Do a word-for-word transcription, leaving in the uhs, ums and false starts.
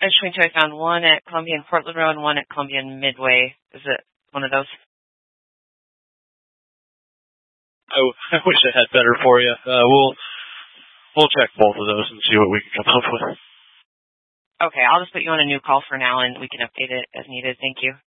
I just went to, I found one at Columbia and Portland Road and one at Columbia and Midway. Is it one of those? I, w- I wish I had better for you. Uh, we'll we'll check both of those and see what we can come up with. Okay, I'll just put you on a new call for now, and we can update it as needed. Thank you.